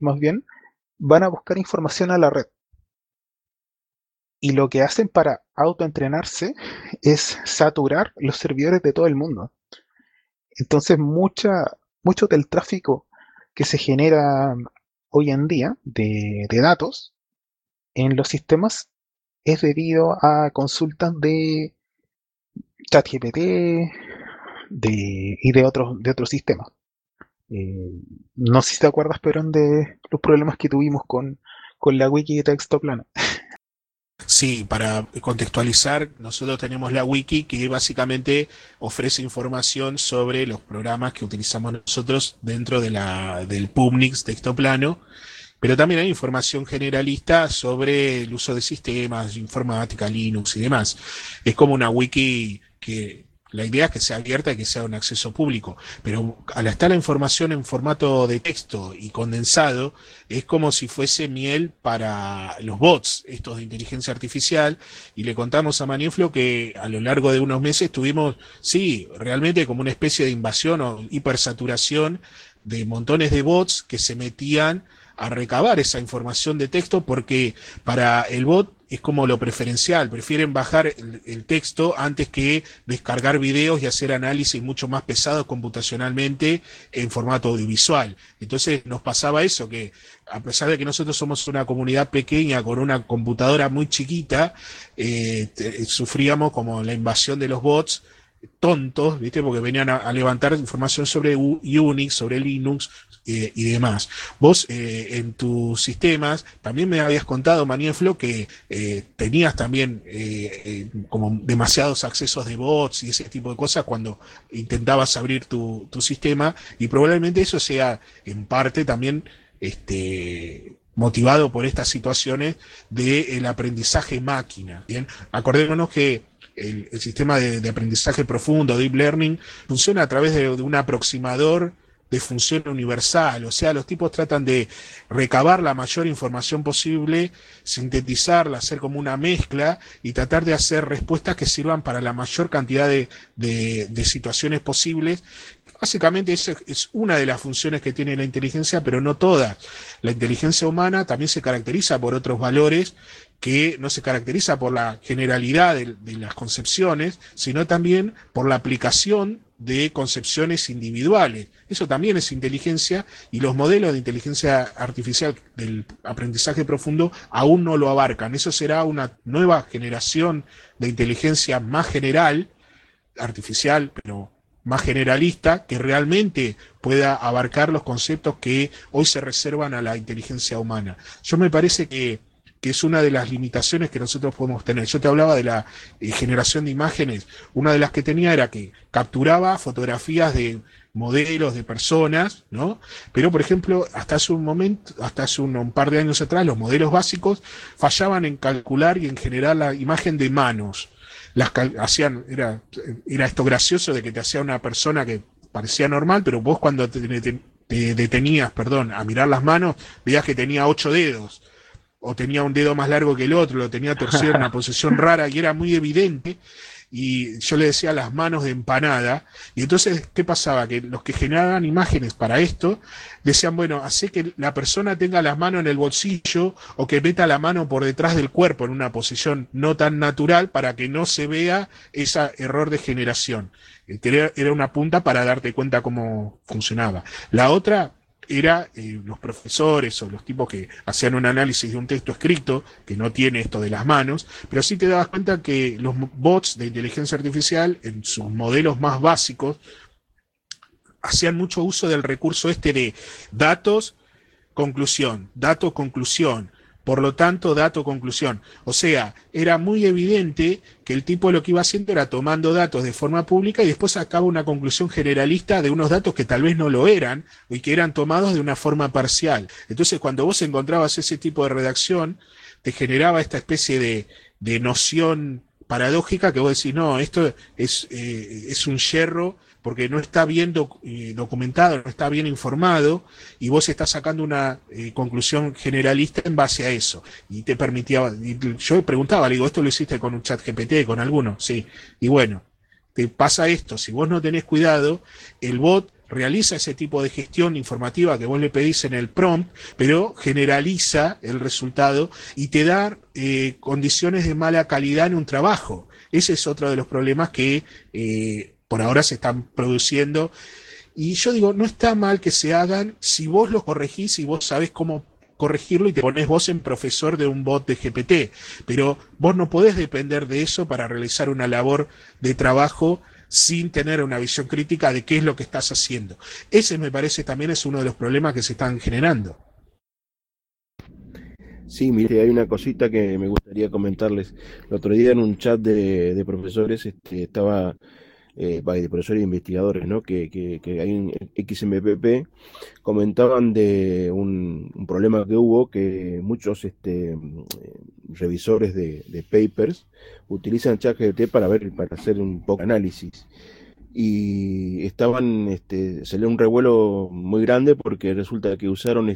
más bien, van a buscar información a la red. Y lo que hacen para autoentrenarse es saturar los servidores de todo el mundo. Entonces, mucho del tráfico que se genera hoy en día de datos en los sistemas es debido a consultas de ChatGPT y de otros sistemas. No sé si te acuerdas, Perón, de los problemas que tuvimos con la wiki de texto plano. Sí, para contextualizar, nosotros tenemos la wiki que básicamente ofrece información sobre los programas que utilizamos nosotros dentro del Publix texto plano, pero también hay información generalista sobre el uso de sistemas, informática, Linux y demás. Es como una wiki que la idea es que sea abierta y que sea un acceso público, pero al estar la información en formato de texto y condensado, es como si fuese miel para los bots, estos de inteligencia artificial, y le contamos a Maniuflo que a lo largo de unos meses tuvimos, sí, realmente como una especie de invasión o hipersaturación de montones de bots que se metían a recabar esa información de texto porque para el bot es como lo preferencial, prefieren bajar el texto antes que descargar videos y hacer análisis mucho más pesados computacionalmente en formato audiovisual. Entonces nos pasaba eso, que a pesar de que nosotros somos una comunidad pequeña con una computadora muy chiquita, sufríamos como la invasión de los bots tontos, ¿viste? Porque venían a levantar información sobre Unix, sobre Linux y demás. Vos en tus sistemas también me habías contado, Manieflo, que tenías también como demasiados accesos de bots y ese tipo de cosas cuando intentabas abrir tu sistema y probablemente eso sea en parte también motivado por estas situaciones del aprendizaje máquina. Bien, acordémonos que el sistema de aprendizaje profundo, Deep Learning, funciona a través de un aproximador de función universal, o sea, los tipos tratan de recabar la mayor información posible, sintetizarla, hacer como una mezcla y tratar de hacer respuestas que sirvan para la mayor cantidad de situaciones posibles. Básicamente esa es una de las funciones que tiene la inteligencia, pero no todas. La inteligencia humana también se caracteriza por otros valores que no se caracteriza por la generalidad de las concepciones, sino también por la aplicación de concepciones individuales. Eso también es inteligencia y los modelos de inteligencia artificial del aprendizaje profundo aún no lo abarcan. Eso será una nueva generación de inteligencia más general, artificial, pero más generalista, que realmente pueda abarcar los conceptos que hoy se reservan a la inteligencia humana. Yo me parece que es una de las limitaciones que nosotros podemos tener. Yo te hablaba de la generación de imágenes. Una de las que tenía era que capturaba fotografías de modelos de personas, ¿no? Pero, por ejemplo, hasta hace un momento, hasta hace un par de años atrás, los modelos básicos fallaban en calcular y en generar la imagen de manos. Hacían, era esto gracioso de que te hacía una persona que parecía normal, pero vos cuando te detenías, perdón, a mirar las manos, veías que tenía 8 dedos o tenía un dedo más largo que el otro, lo tenía torcido en una posición rara y era muy evidente. Y yo le decía las manos de empanada. Y entonces, ¿qué pasaba? Que los que generaban imágenes para esto decían, bueno, hace que la persona tenga las manos en el bolsillo o que meta la mano por detrás del cuerpo en una posición no tan natural para que no se vea ese error de generación. Era una punta para darte cuenta cómo funcionaba. La otra era los profesores o los tipos que hacían un análisis de un texto escrito que no tiene esto de las manos, pero sí te dabas cuenta que los bots de inteligencia artificial en sus modelos más básicos hacían mucho uso del recurso de datos, conclusión, dato, conclusión. Por lo tanto, dato, conclusión. O sea, era muy evidente que el tipo lo que iba haciendo era tomando datos de forma pública y después sacaba una conclusión generalista de unos datos que tal vez no lo eran y que eran tomados de una forma parcial. Entonces, cuando vos encontrabas ese tipo de redacción, te generaba esta especie de noción paradójica que vos decís, no, esto es un yerro porque no está bien documentado, no está bien informado, y vos estás sacando una conclusión generalista en base a eso. Y te permitía, y yo preguntaba, le digo, ¿esto lo hiciste con un chat GPT, con alguno? Sí. Y bueno, te pasa esto, si vos no tenés cuidado, el bot realiza ese tipo de gestión informativa que vos le pedís en el prompt, pero generaliza el resultado y te da condiciones de mala calidad en un trabajo. Ese es otro de los problemas que por ahora se están produciendo. Y yo digo, no está mal que se hagan si vos los corregís y vos sabés cómo corregirlo y te pones vos en profesor de un bot de GPT, pero vos no podés depender de eso para realizar una labor de trabajo sin tener una visión crítica de qué es lo que estás haciendo. Ese me parece también es uno de los problemas que se están generando. Sí, mire, hay una cosita que me gustaría comentarles. El otro día en un chat de profesores estaba, de profesores e investigadores, ¿no? Que hay en XMPP, comentaban de un problema que hubo, que muchos revisores de papers utilizan ChatGPT para hacer un poco de análisis. Y salió un revuelo muy grande porque resulta que usaron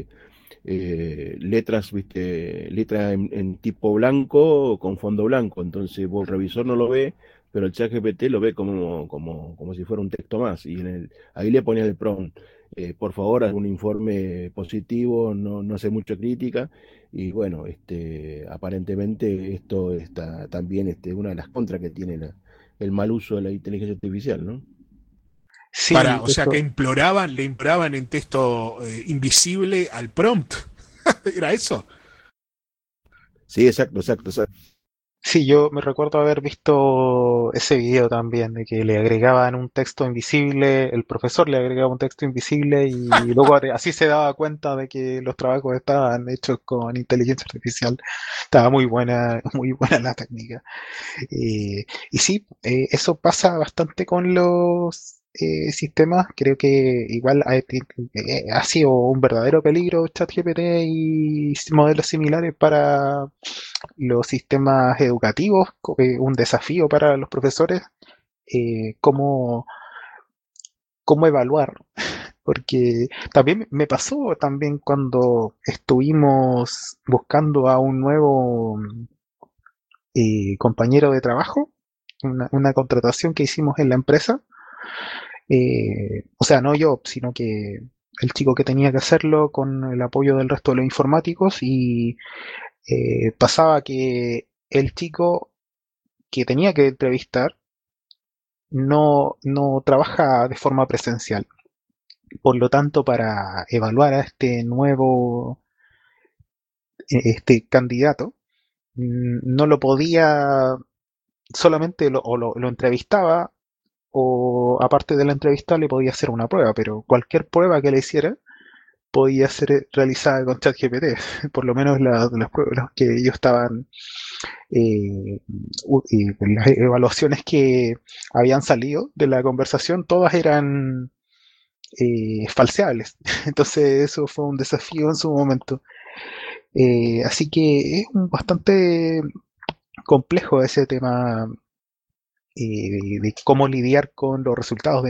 letras, viste, letra en tipo blanco con fondo blanco. Entonces vos, el revisor no lo ve, pero el chat GPT lo ve como si fuera un texto más. Y ahí le ponían el prompt. Por favor, algún informe positivo, no hace mucha crítica. Y bueno, aparentemente esto está también una de las contras que tiene el mal uso de la inteligencia artificial, ¿no? Sí, O sea que eso. le imploraban en texto invisible al prompt. ¿Era eso? Sí, exacto, exacto, exacto. Sí, yo me recuerdo haber visto ese video también, de que le agregaban un texto invisible, el profesor le agregaba un texto invisible y luego así se daba cuenta de que los trabajos estaban hechos con inteligencia artificial. Estaba muy buena la técnica. Y sí, eso pasa bastante con los sistemas. Creo que igual ha sido un verdadero peligro ChatGPT y modelos similares para los sistemas educativos, un desafío para los profesores, cómo, cómo evaluar. Porque también me pasó también cuando estuvimos buscando a un nuevo compañero de trabajo, una contratación que hicimos en la empresa. O sea, no yo, sino que el chico que tenía que hacerlo con el apoyo del resto de los informáticos y pasaba que el chico que tenía que entrevistar no trabaja de forma presencial. Por lo tanto, para evaluar a este nuevo este candidato, no lo podía, solamente lo entrevistaba o aparte de la entrevista le podía hacer una prueba, pero cualquier prueba que le hiciera podía ser realizada con ChatGPT, por lo menos las pruebas que ellos estaban, eh, y las evaluaciones que habían salido de la conversación, todas eran falseables. Entonces eso fue un desafío en su momento. Así que es bastante complejo ese tema de cómo lidiar con los resultados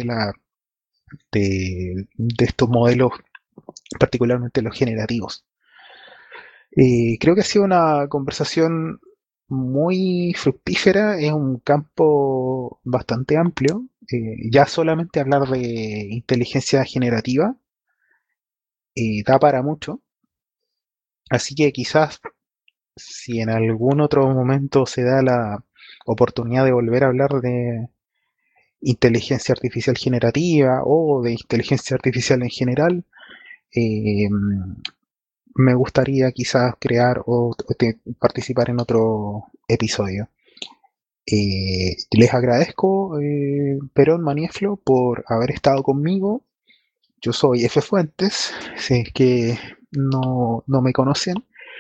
de estos modelos, particularmente los generativos. Creo que ha sido una conversación muy fructífera, es un campo bastante amplio. Ya solamente hablar de inteligencia generativa da para mucho, así que quizás si en algún otro momento se da la oportunidad de volver a hablar de inteligencia artificial generativa o de inteligencia artificial en general, eh, me gustaría quizás crear participar en otro episodio. Les agradezco, Perón Manieflo, por haber estado conmigo. Yo soy F. Fuentes, si es que no me conocen,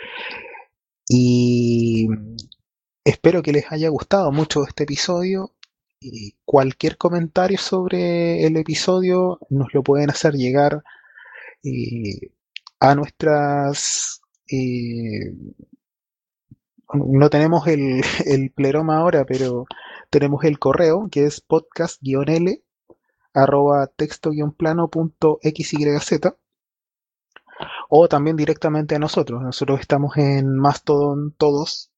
y espero que les haya gustado mucho este episodio. Y cualquier comentario sobre el episodio nos lo pueden hacer llegar eh, a nuestras no tenemos el pleroma ahora, pero tenemos el correo que es podcast-l arroba texto-plano.xyz o también directamente a nosotros. Nosotros estamos en Mastodon todos.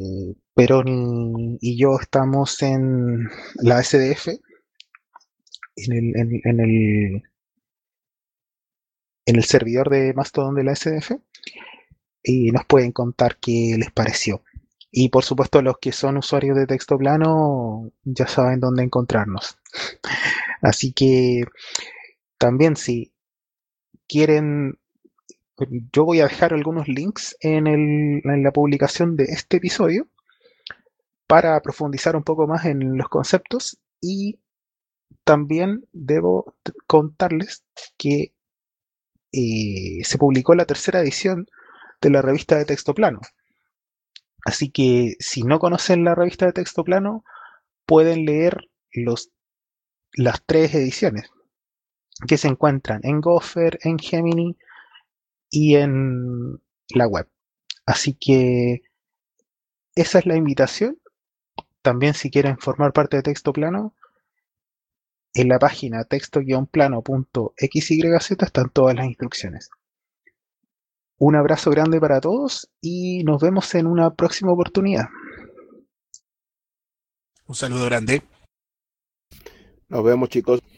Perón y yo estamos en la SDF en el servidor de Mastodon de la SDF y nos pueden contar qué les pareció. Y por supuesto los que son usuarios de texto plano ya saben dónde encontrarnos. Así que también si quieren, yo voy a dejar algunos links en la publicación de este episodio para profundizar un poco más en los conceptos y también debo contarles que se publicó la tercera edición de la revista de texto plano. Así que si no conocen la revista de texto plano, pueden leer las 3 ediciones que se encuentran en Gopher, en Gemini y en la web. Así que esa es la invitación. También si quieren formar parte de texto plano, en la página texto-plano.xyz están todas las instrucciones. Un abrazo grande para todos y nos vemos en una próxima oportunidad. Un saludo grande. Nos vemos, chicos.